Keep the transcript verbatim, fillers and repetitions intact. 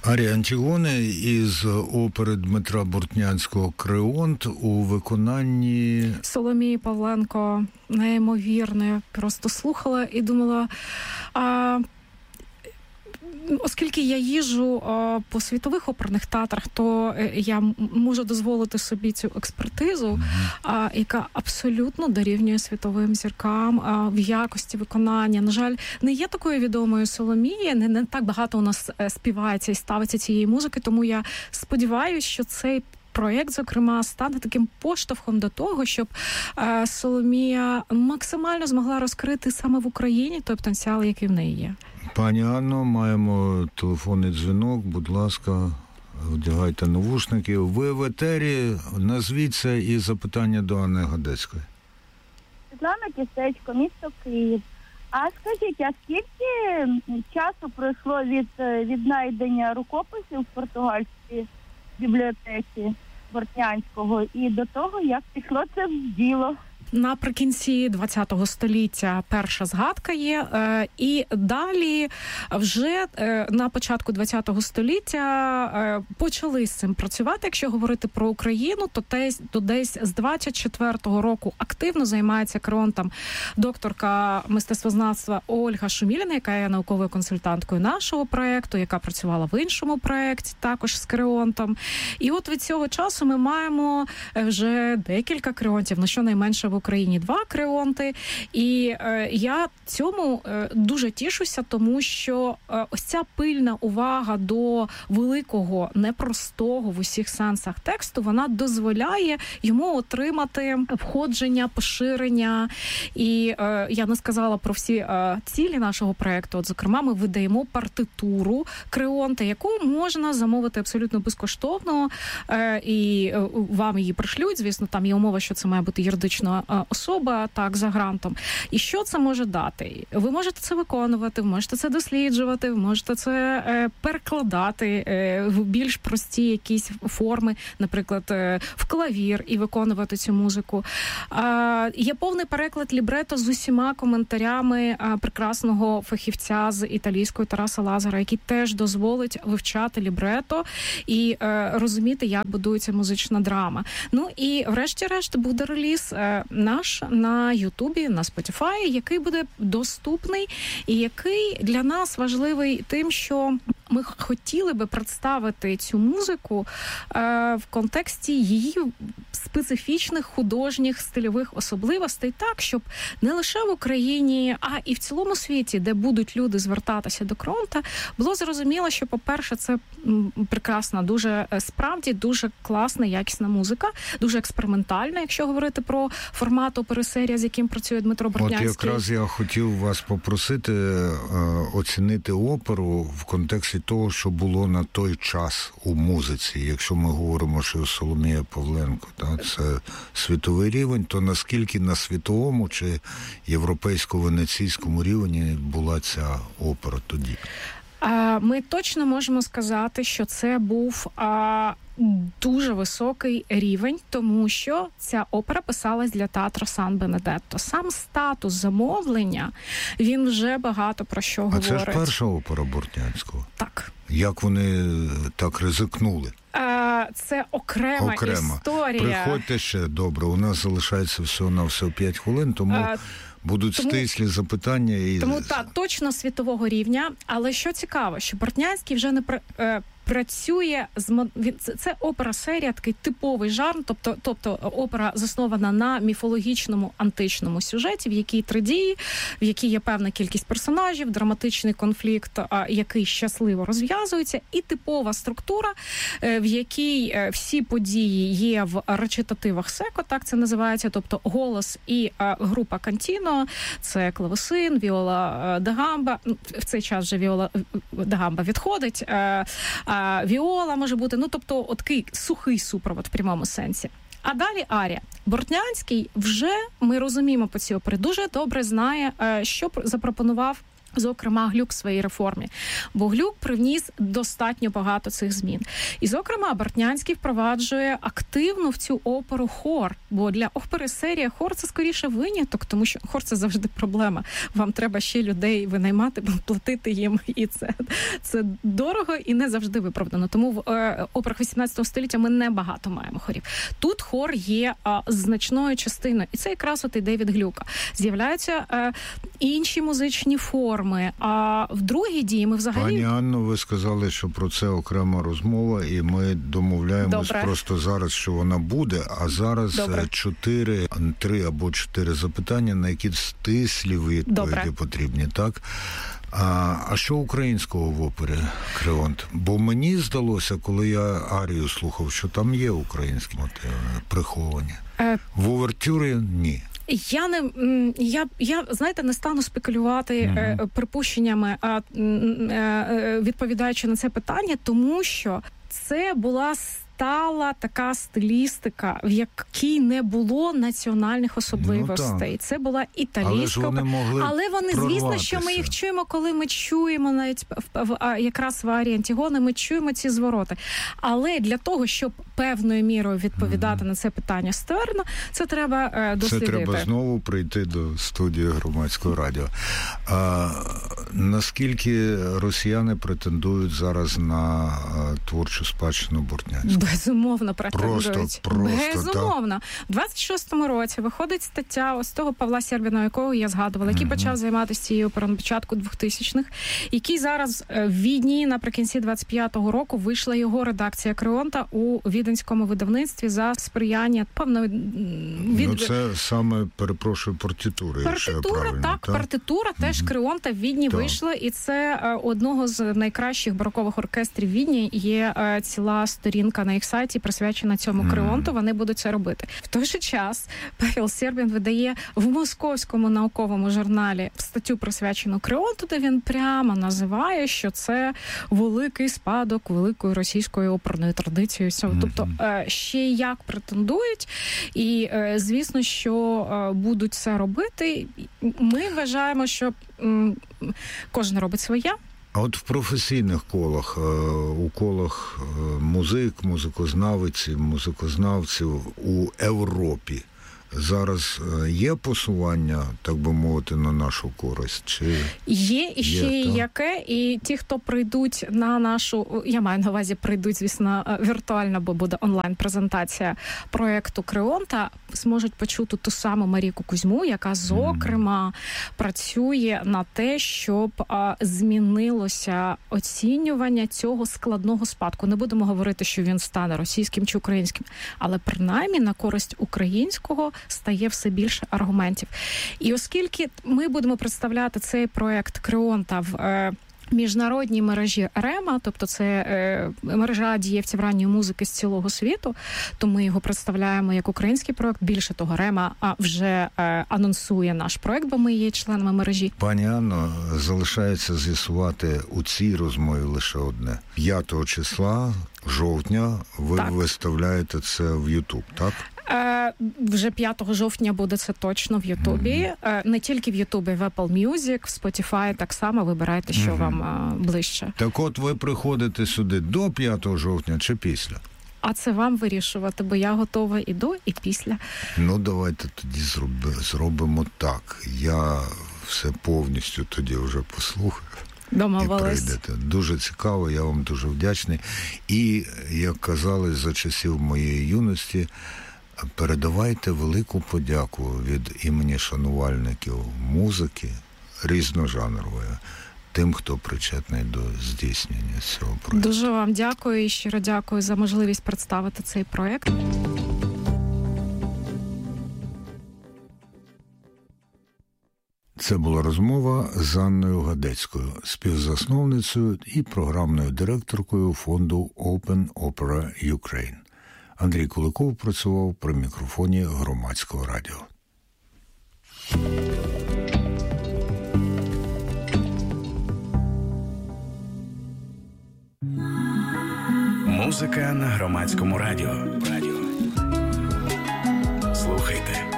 Арія Антігони із опери Дмитра Бортнянського «Креонт» у виконанні Соломії Павленко. Неймовірно. Я просто слухала і думала... А... Оскільки я їжджу а, по світових оперних театрах, то я можу дозволити собі цю експертизу, mm-hmm. а, яка абсолютно дорівнює світовим зіркам а, в якості виконання. На жаль, не є такою відомою Соломії, не, не так багато у нас співається і ставиться цієї музики, тому я сподіваюся, що цей проєкт, зокрема, стане таким поштовхом до того, щоб е, Соломія максимально змогла розкрити саме в Україні той потенціал, який в неї є. Пані Анно, маємо телефонний дзвінок. Будь ласка, вдягайте навушники. Ви в етері, назвіться і запитання до Анни Гадецької. Світлана Кістечко, місто Київ. А скажіть, а скільки часу пройшло від віднайдення рукописів в португальській бібліотеці Бортнянського і до того, як пішло це в діло? Наприкінці ХХ століття перша згадка є, і далі вже на початку ХХ століття почали з цим працювати. Якщо говорити про Україну, то десь, то десь з двадцять четвертого року активно займається креонтом докторка мистецтвознавства Ольга Шуміліна, яка є науковою консультанткою нашого проєкту, яка працювала в іншому проєкті також з креонтом. І от від цього часу ми маємо вже декілька креонтів, на щонайменше в Україні два креонти, і е, я цьому е, дуже тішуся, тому що е, ось ця пильна увага до великого, непростого в усіх сенсах тексту, вона дозволяє йому отримати входження, поширення, і е, я не сказала про всі е, цілі нашого проєкту. От, зокрема, ми видаємо партитуру креонта, яку можна замовити абсолютно безкоштовно, е, і е, вам її пришлють, звісно, там є умова, що це має бути юридично особа, так, за грантом. І що це може дати? Ви можете це виконувати, ви можете це досліджувати, ви можете це е, перекладати е, в більш прості якісь форми, наприклад, е, в клавір і виконувати цю музику. Е, є повний переклад лібрето з усіма коментарями е, прекрасного фахівця з італійської Тараса Лазара, який теж дозволить вивчати лібрето і е, розуміти, як будується музична драма. Ну і врешті-решт буде реліз е, наш на Ютубі, на Spotify, який буде доступний і який для нас важливий тим, що ми хотіли би представити цю музику е, в контексті її специфічних художніх стильових особливостей так, щоб не лише в Україні, а і в цілому світі, де будуть люди звертатися до креонта, було зрозуміло, що, по-перше, це прекрасна, дуже справді дуже класна, якісна музика, дуже експериментальна, якщо говорити про формат опери-серія, з яким працює Дмитро Бортнянський. От якраз я хотів вас попросити е, оцінити оперу в контексті того, що було на той час у музиці. Якщо ми говоримо, що Соломія Павленко, так, це світовий рівень, то наскільки на світовому чи європейсько-венеційському рівні була ця опера тоді? Ми точно можемо сказати, що це був а, дуже високий рівень, тому що ця опера писалась для театру Сан-Бенедетто. Сам статус замовлення, він вже багато про що а говорить. А це ж перша опера Бортнянського? Так. Як вони так ризикнули? Це окрема, окрема історія. Приходьте ще, добре, у нас залишається всього на все п'ять хвилин, тому... А... Будуть тому, стислі запитання. І... Тому, так, точно світового рівня. Але що цікаво, що Бортнянський вже не е, працює з... Це, це опера-серія, такий типовий жанр, тобто, тобто опера заснована на міфологічному античному сюжеті, в якій три дії, в якій є певна кількість персонажів, драматичний конфлікт, а, який щасливо розв'язується, і типова структура, в якій всі події є в речитативах секо, так це називається, тобто голос і а, група кантіно, це клавесин, віола да гамба, в цей час вже віола да гамба відходить, а, а, віола може бути, ну тобто от такий сухий супровод в прямому сенсі. А далі арія. Бортнянський вже, ми розуміємо по цій опері, дуже добре знає, що запропонував зокрема, Глюк в своїй реформі. Бо Глюк привніс достатньо багато цих змін. І, зокрема, Бортнянський впроваджує активно в цю оперу хор. Бо для опери серія хор – це скоріше виняток, тому що хор – це завжди проблема. Вам треба ще людей винаймати, платити їм. І це, це дорого і не завжди виправдано. Тому в е, операх вісімнадцятого століття ми не багато маємо хорів. Тут хор є е, значною частиною. І це якраз от ідея від Глюка. З'являються е, інші музичні форми. А в другій дії ми взагалі... Пані Анно, ви сказали, що про це окрема розмова, і ми домовляємось Добре. просто зараз, що вона буде, а зараз Добре. чотири, три або чотири запитання, на які стислі відповіді Добре. потрібні, так? А, а що українського в опері Креонт? Бо мені здалося, коли я арію слухав, що там є українські мотиви приховані. Е... В увертюрі – ні. Я не я, я знаєте, не стану спекулювати mm-hmm. е, припущеннями, а е, відповідаючи на це питання, тому що це була стала така стилістика, в якій не було національних особливостей. Ну, це була італійська, але, вони, але вони звісно, що ми їх чуємо, коли ми чуємо навіть в, в, в якраз в арії Антігони, ми чуємо ці звороти. Але для того, щоб певною мірою відповідати mm-hmm. на це питання ствердно, це треба е, дослідити. Це треба знову прийти до студії Громадського радіо. А, наскільки росіяни претендують зараз на а, творчу спадщину Бортнянського? Безумовно, претендують. Просто, просто, Безумовно. У двадцять шостому році виходить стаття ось того Павла Сербіна, якого я згадувала, який mm-hmm. почав займатися цією оперою на початку двохтисячних, який зараз в Відні наприкінці двадцять п'ятого року вийшла його редакція Креонта у віденському видавництві за сприяння, певно, від... Ну, це саме, перепрошую, партитури, якщо я правильно. Так, так, партитура mm-hmm. теж Креонта в Відні так. вийшла, і це одного з найкращих барокових оркестрів Відні є ціла сторінка на їх сайті, присвячена цьому mm. Креонту, вони будуть це робити. В той же час Павел Сербін видає в московському науковому журналі статтю, присвячену Креонту, де він прямо називає, що це великий спадок великої російської оперної традиції. Mm-hmm. Тобто ще як претендують, і звісно, що будуть це робити. Ми вважаємо, що кожен робить своє. А от в професійних колах, у колах музик, музикознавців, музикознавців у Європі зараз є посування, так би мовити, на нашу користь? Чи є і ще є, яке, і ті, хто прийдуть на нашу, я маю на увазі, прийдуть, звісно, віртуально, бо буде онлайн-презентація проєкту Креонта, зможуть почути ту саму Марійку Кузьму, яка, зокрема, mm. працює на те, щоб а, змінилося оцінювання цього складного спадку. Не будемо говорити, що він стане російським чи українським, але принаймні на користь українського стає все більше аргументів. І оскільки ми будемо представляти цей проєкт Креонта в е, міжнародній мережі РЕМА, тобто це е, мережа дієвців ранньої музики з цілого світу, то ми його представляємо як український проєкт. Більше того, РЕМА а, вже е, анонсує наш проєкт, бо ми є членами мережі. Пані Анно, залишається з'ясувати у цій розмові лише одне. п'ятого числа жовтня ви так. виставляєте це в Ютуб, так? Е, вже п'ятого жовтня буде це точно в Ютубі. Mm-hmm. Е, не тільки в Ютубі, в Apple Music, в Spotify, так само вибирайте, що mm-hmm. вам е, ближче. Так от ви приходите сюди до п'ятого жовтня чи після? А це вам вирішувати, бо я готова і до, і після. Ну, давайте тоді зроби, зробимо так. Я все повністю тоді вже послухаю. Домовились. І прийдете. Дуже цікаво, я вам дуже вдячний. І, як казали за часів моєї юності, передавайте велику подяку від імені шанувальників музики різножанрової тим, хто причетний до здійснення цього проєкту. Дуже вам дякую і щиро дякую за можливість представити цей проєкт. Це була розмова з Анною Гадецькою, співзасновницею і програмною директоркою фонду Open Opera Ukraine. Андрій Куликов працював при мікрофоні Громадського радіо. Музика на Громадському радіо. Радіо. Слухайте.